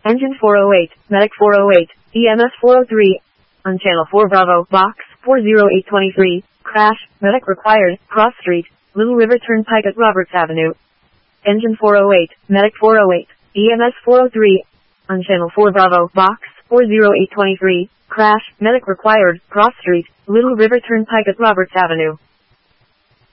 Engine 408, Medic 408, EMS 403. On Channel 4 Bravo, Box 40823, crash, Medic required, Cross Street, Little River Turnpike at Roberts Avenue. Engine 408, Medic 408, EMS 403. On Channel 4 Bravo, Box 40823, crash, Medic required, Cross Street, Little River Turnpike at Roberts Avenue.